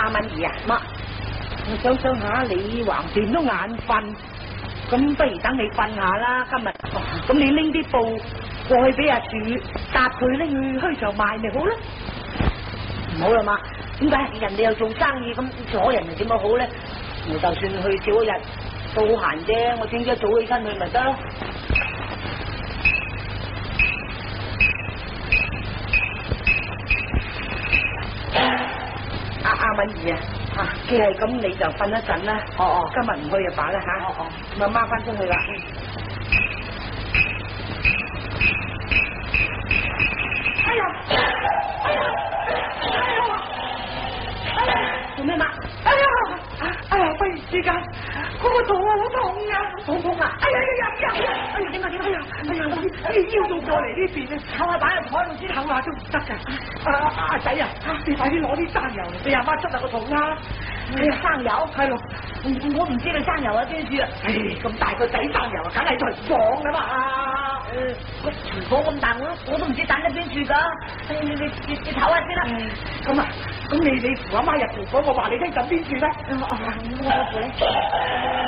敏儀啊， 媽，我想下你橫掂都眼瞓，咁不如等你瞓下啦。今日咁你拎啲布過去俾阿柱搭佢拎去墟場賣咪好啦。 唔好啦媽，點解人哋又做生意咁阻人哋點樣好咧？我就算去少一日都好閒啫，我聽朝早起身去咪得咯。阿敏儀啊，既係咁你就瞓一陣啦。哦，今日唔去就罷啦吓。哦，咁阿媽翻出去啦。哎呀！哎呀！哎呀！做咩媽？哎呀！忽然之間，個肚好痛啊！好痛啊！哎呀！點腰到過嚟呢邊啊！唞下擺喺台度先，唞下都唔得噶。阿仔啊，你快啲攞啲生油俾阿媽捽下個肚啦！哎呀，生油係咯，我唔知你生油啊邊處啊！唉，咁大個仔生油啊，梗係廚房噶嘛。個廚房咁大，我都唔知揀喺邊處噶。你唞下先啦。咁啊，咁你扶阿媽入廚房，我話你聽緊邊處咧？我扶你。